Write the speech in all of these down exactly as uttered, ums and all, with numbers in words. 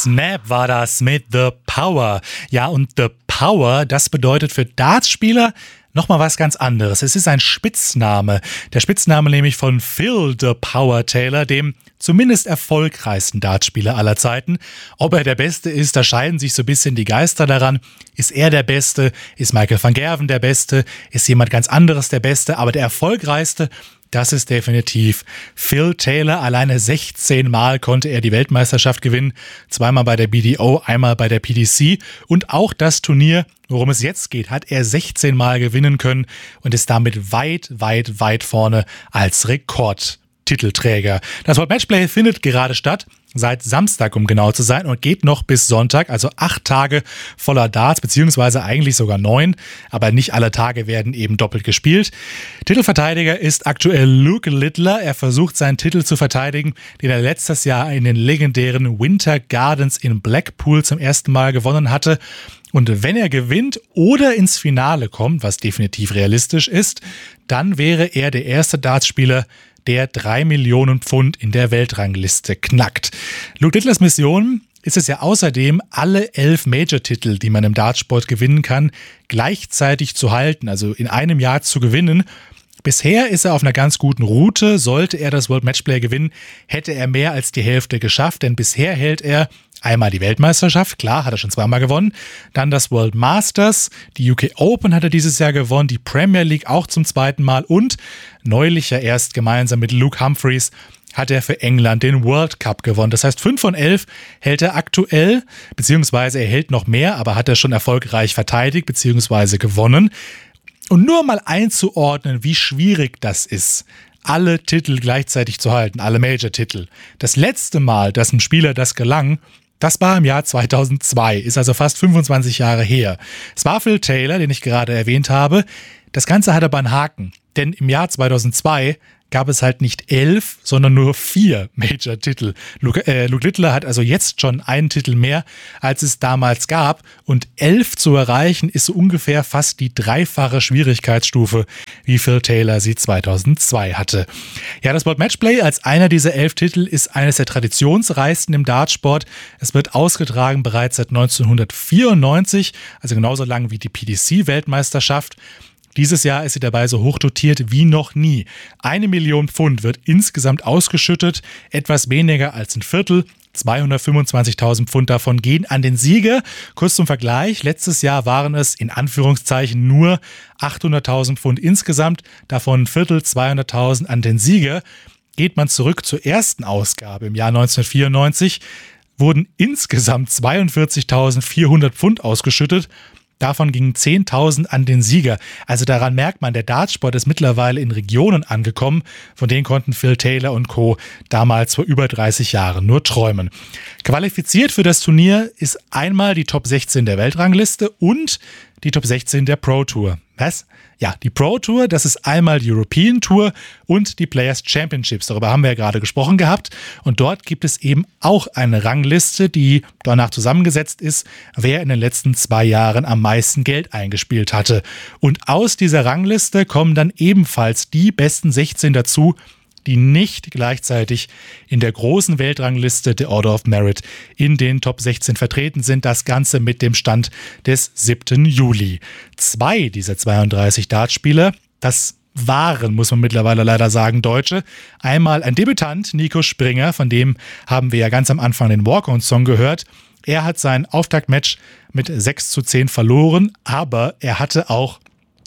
Snap war das mit The Power. Ja, und The Power, das bedeutet für Dartspieler nochmal was ganz anderes. Es ist ein Spitzname. Der Spitzname nämlich von Phil The Power Taylor, dem zumindest erfolgreichsten Dartspieler aller Zeiten. Ob er der Beste ist, da scheiden sich so ein bisschen die Geister daran. Ist er der Beste? Ist Michael van Gerwen der Beste? Ist jemand ganz anderes der Beste? Aber der erfolgreichste, das ist definitiv Phil Taylor. Alleine sechzehn Mal konnte er die Weltmeisterschaft gewinnen. Zweimal bei der B D O, einmal bei der P D C. Und auch das Turnier, worum es jetzt geht, hat er sechzehn Mal gewinnen können und ist damit weit, weit, weit vorne als Rekordtitelträger. Das World Matchplay findet gerade statt. Seit Samstag, um genau zu sein, und geht noch bis Sonntag, also acht Tage voller Darts, beziehungsweise eigentlich sogar neun, aber nicht alle Tage werden eben doppelt gespielt. Titelverteidiger ist aktuell Luke Littler. Er versucht seinen Titel zu verteidigen, den er letztes Jahr in den legendären Winter Gardens in Blackpool zum ersten Mal gewonnen hatte. Und wenn er gewinnt oder ins Finale kommt, was definitiv realistisch ist, dann wäre er der erste Dartspieler, der drei Millionen Pfund in der Weltrangliste knackt. Luke Littlers Mission ist es ja außerdem, alle elf Major-Titel, die man im Dartsport gewinnen kann, gleichzeitig zu halten, also in einem Jahr zu gewinnen. Bisher ist er auf einer ganz guten Route. Sollte er das World Matchplay gewinnen, hätte er mehr als die Hälfte geschafft, denn bisher hält er einmal die Weltmeisterschaft, klar, hat er schon zweimal gewonnen, dann das World Masters, die U K Open hat er dieses Jahr gewonnen, die Premier League auch zum zweiten Mal und neulich ja erst gemeinsam mit Luke Humphreys hat er für England den World Cup gewonnen. Das heißt, fünf von elf hält er aktuell, beziehungsweise er hält noch mehr, aber hat er schon erfolgreich verteidigt, beziehungsweise gewonnen. Und nur mal einzuordnen, wie schwierig das ist, alle Titel gleichzeitig zu halten, alle Major-Titel. Das letzte Mal, dass einem Spieler das gelang, das war im Jahr zweitausendzwei, ist also fast fünfundzwanzig Jahre her. Es war Phil Taylor, den ich gerade erwähnt habe. Das Ganze hat aber einen Haken, denn im Jahr zweitausendzwei gab es halt nicht elf, sondern nur vier Major-Titel. Luke, äh, Luke Littler hat also jetzt schon einen Titel mehr, als es damals gab. Und elf zu erreichen, ist so ungefähr fast die dreifache Schwierigkeitsstufe, wie Phil Taylor sie zweitausendzwei hatte. Ja, das World Matchplay als einer dieser elf Titel ist eines der traditionsreichsten im Dartsport. Es wird ausgetragen bereits seit neunzehnhundertvierundneunzig, also genauso lang wie die P D C-Weltmeisterschaft. Dieses Jahr ist sie dabei so hoch dotiert wie noch nie. Eine Million Pfund wird insgesamt ausgeschüttet, etwas weniger als ein Viertel. zweihundertfünfundzwanzigtausend Pfund davon gehen an den Sieger. Kurz zum Vergleich, letztes Jahr waren es in Anführungszeichen nur achthunderttausend Pfund insgesamt, davon ein Viertel, zweihunderttausend an den Sieger. Geht man zurück zur ersten Ausgabe im Jahr neunzehnhundertvierundneunzig, wurden insgesamt zweiundvierzigtausendvierhundert Pfund ausgeschüttet. Davon gingen zehntausend an den Sieger. Also daran merkt man, der Dartsport ist mittlerweile in Regionen angekommen, von denen konnten Phil Taylor und Co. damals vor über dreißig Jahren nur träumen. Qualifiziert für das Turnier ist einmal die Top sechzehn der Weltrangliste und die Top sechzehn der Pro Tour. Was? Ja, die Pro Tour, das ist einmal die European Tour und die Players Championships. Darüber haben wir ja gerade gesprochen gehabt. Und dort gibt es eben auch eine Rangliste, die danach zusammengesetzt ist, wer in den letzten zwei Jahren am meisten Geld eingespielt hatte. Und aus dieser Rangliste kommen dann ebenfalls die besten sechzehn dazu, die nicht gleichzeitig in der großen Weltrangliste der Order of Merit in den Top sechzehn vertreten sind. Das Ganze mit dem Stand des siebten Juli. Zwei dieser zweiunddreißig Dartspieler, das waren, muss man mittlerweile leider sagen, Deutsche. Einmal ein Debütant, Nico Springer, von dem haben wir ja ganz am Anfang den Walk-On-Song gehört. Er hat sein Auftaktmatch mit sechs zu zehn verloren, aber er hatte auch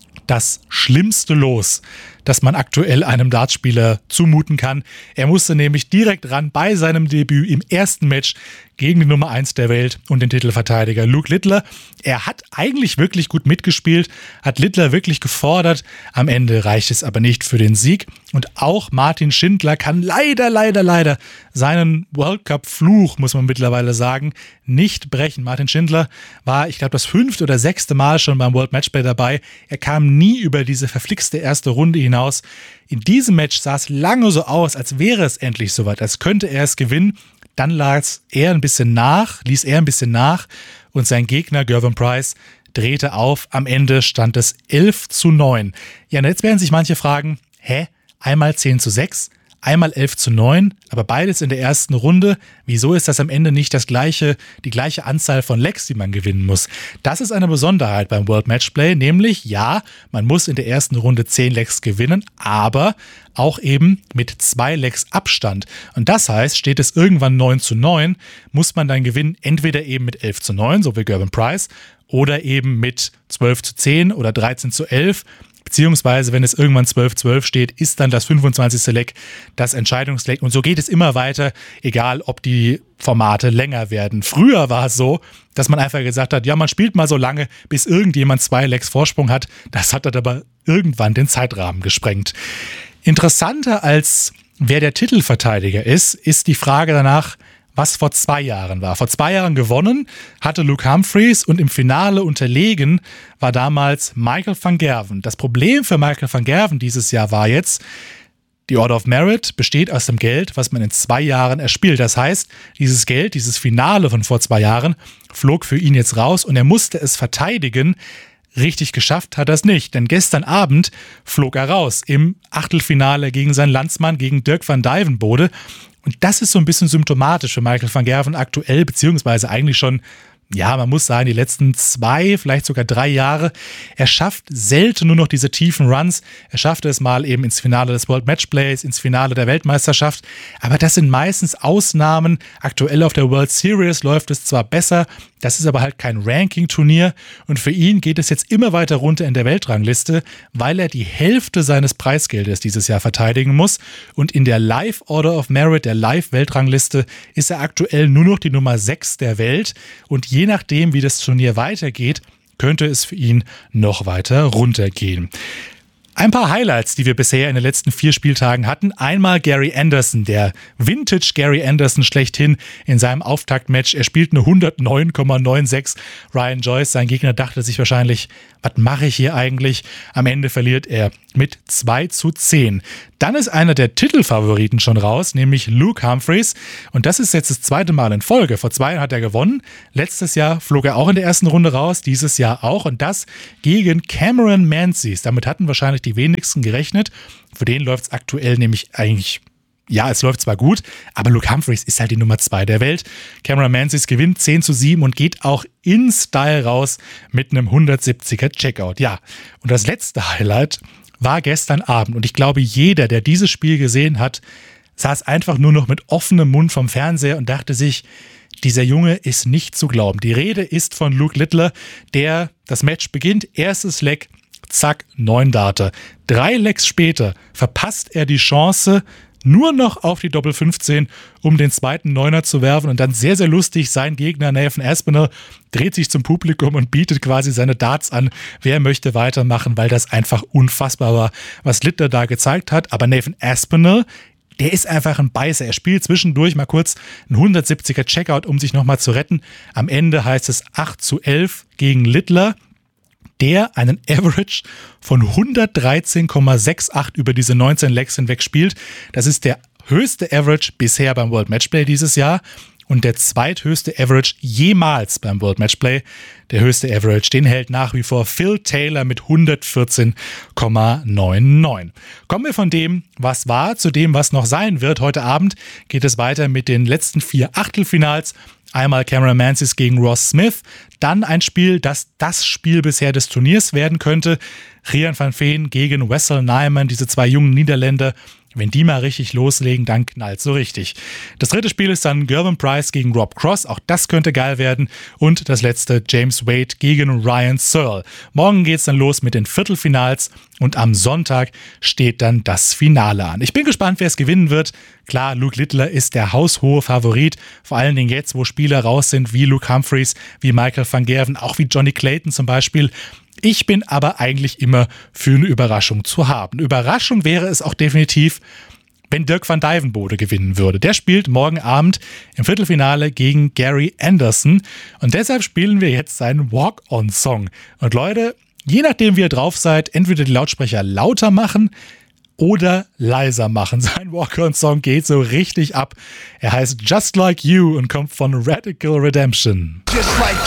das schlimmste Los, das man aktuell einem Dartspieler zumuten kann. Er musste nämlich direkt ran bei seinem Debüt im ersten Match gegen die Nummer eins der Welt und den Titelverteidiger Luke Littler. Er hat eigentlich wirklich gut mitgespielt, hat Littler wirklich gefordert. Am Ende reicht es aber nicht für den Sieg. Und auch Martin Schindler kann leider, leider, leider seinen World Cup-Fluch, muss man mittlerweile sagen, nicht brechen. Martin Schindler war, ich glaube, das fünfte oder sechste Mal schon beim World Matchplay dabei. Er kam nie über diese verflixte erste Runde hinaus. In diesem Match sah es lange so aus, als wäre es endlich soweit, als könnte er es gewinnen. Dann lag er ein bisschen nach, ließ er ein bisschen nach und sein Gegner Gervin Price drehte auf. Am Ende stand es elf zu neun. Ja, und jetzt werden sich manche fragen, hä, einmal zehn zu sechs, einmal elf zu neun, aber beides in der ersten Runde. Wieso ist das am Ende nicht das gleiche, die gleiche Anzahl von Legs, die man gewinnen muss? Das ist eine Besonderheit beim World Matchplay, nämlich ja, man muss in der ersten Runde zehn Legs gewinnen, aber auch eben mit zwei Legs Abstand. Und das heißt, steht es irgendwann neun zu neun, muss man dann gewinnen, entweder eben mit elf zu neun, so wie Gervin Price, oder eben mit zwölf zu zehn oder dreizehn zu elf. Beziehungsweise, wenn es irgendwann zwölf zwölf steht, ist dann das fünfundzwanzigste Leg das Entscheidungsleg. Und so geht es immer weiter, egal ob die Formate länger werden. Früher war es so, dass man einfach gesagt hat, ja, man spielt mal so lange, bis irgendjemand zwei Legs Vorsprung hat. Das hat dann aber irgendwann den Zeitrahmen gesprengt. Interessanter als wer der Titelverteidiger ist, ist die Frage danach, was vor zwei Jahren war. Vor zwei Jahren gewonnen hatte Luke Humphries und im Finale unterlegen war damals Michael van Gerwen. Das Problem für Michael van Gerwen dieses Jahr war jetzt, die Order of Merit besteht aus dem Geld, was man in zwei Jahren erspielt. Das heißt, dieses Geld, dieses Finale von vor zwei Jahren, flog für ihn jetzt raus und er musste es verteidigen. Richtig geschafft hat er es nicht, denn gestern Abend flog er raus im Achtelfinale gegen seinen Landsmann, gegen Dirk van Dijvenbode. Und das ist so ein bisschen symptomatisch für Michael van Gerwen aktuell, beziehungsweise eigentlich schon, ja, man muss sagen, die letzten zwei, vielleicht sogar drei Jahre. Er schafft selten nur noch diese tiefen Runs. Er schaffte es mal eben ins Finale des World Matchplays, ins Finale der Weltmeisterschaft. Aber das sind meistens Ausnahmen. Aktuell auf der World Series läuft es zwar besser, das ist aber halt kein Ranking-Turnier. Und für ihn geht es jetzt immer weiter runter in der Weltrangliste, weil er die Hälfte seines Preisgeldes dieses Jahr verteidigen muss. Und in der Live Order of Merit, der Live-Weltrangliste, ist er aktuell nur noch die Nummer sechs der Welt. Und je nachdem, wie das Turnier weitergeht, könnte es für ihn noch weiter runtergehen. Ein paar Highlights, die wir bisher in den letzten vier Spieltagen hatten. Einmal Gary Anderson, der Vintage Gary Anderson schlechthin in seinem Auftaktmatch. Er spielt eine hundertneun Komma sechsundneunzig. Ryan Joyce, sein Gegner, dachte sich wahrscheinlich, was mache ich hier eigentlich? Am Ende verliert er mit zwei zu zehn. Dann ist einer der Titelfavoriten schon raus, nämlich Luke Humphries. Und das ist jetzt das zweite Mal in Folge. Vor zwei Jahren hat er gewonnen. Letztes Jahr flog er auch in der ersten Runde raus, dieses Jahr auch. Und das gegen Cameron Menzies. Damit hatten wahrscheinlich die wenigsten gerechnet. Für den läuft es aktuell nämlich eigentlich, ja, es läuft zwar gut, aber Luke Humphries ist halt die Nummer zwei der Welt. Cameron Menzies gewinnt zehn zu sieben und geht auch in Style raus mit einem hundertsiebziger Checkout. Ja, und das letzte Highlight war gestern Abend. Und ich glaube, jeder, der dieses Spiel gesehen hat, saß einfach nur noch mit offenem Mund vom Fernseher und dachte sich, dieser Junge ist nicht zu glauben. Die Rede ist von Luke Littler, der das Match beginnt, erstes Leg, zack, neun Darte. Drei Legs später verpasst er die Chance, nur noch auf die Doppel fünfzehn, um den zweiten Neuner zu werfen und dann sehr, sehr lustig, sein Gegner Nathan Aspinall dreht sich zum Publikum und bietet quasi seine Darts an, wer möchte weitermachen, weil das einfach unfassbar war, was Littler da gezeigt hat. Aber Nathan Aspinall, der ist einfach ein Beißer. Er spielt zwischendurch mal kurz einen hundertsiebziger Checkout, um sich nochmal zu retten. Am Ende heißt es acht zu elf gegen Littler, der einen Average von hundertdreizehn Komma achtundsechzig über diese neunzehn Legs hinweg spielt. Das ist der höchste Average bisher beim World Matchplay dieses Jahr und der zweithöchste Average jemals beim World Matchplay. Der höchste Average, den hält nach wie vor Phil Taylor mit hundertvierzehn Komma neunundneunzig. Kommen wir von dem, was war, zu dem, was noch sein wird. Heute Abend geht es weiter mit den letzten vier Achtelfinals. Einmal Cameron Menzies gegen Ross Smith, dann ein Spiel, das das Spiel bisher des Turniers werden könnte. Rian van Veen gegen Wessel Nijman, diese zwei jungen Niederländer. Wenn die mal richtig loslegen, dann knallt so richtig. Das dritte Spiel ist dann Gervin Price gegen Rob Cross. Auch das könnte geil werden. Und das letzte James Wade gegen Ryan Searle. Morgen geht's dann los mit den Viertelfinals. Und am Sonntag steht dann das Finale an. Ich bin gespannt, wer es gewinnen wird. Klar, Luke Littler ist der haushohe Favorit. Vor allen Dingen jetzt, wo Spieler raus sind wie Luke Humphries, wie Michael van Gerwen, auch wie Johnny Clayton zum Beispiel. Ich bin aber eigentlich immer für eine Überraschung zu haben. Überraschung wäre es auch definitiv, wenn Dirk van Dijvenbode gewinnen würde. Der spielt morgen Abend im Viertelfinale gegen Gary Anderson. Und deshalb spielen wir jetzt seinen Walk-On-Song. Und Leute, je nachdem wie ihr drauf seid, entweder die Lautsprecher lauter machen oder leiser machen. Sein Walk-On-Song geht so richtig ab. Er heißt Just Like You und kommt von Radical Redemption. Just like